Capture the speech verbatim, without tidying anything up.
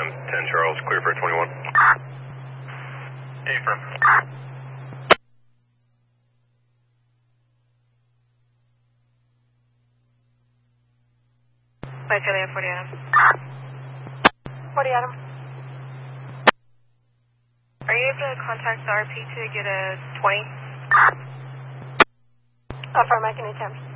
M, ten Charles, clear for twenty-one. Affirm. By Juliet, forty Adam. forty Adam. Are you able to contact the R P to get a twenty? Affirm, I can attempt.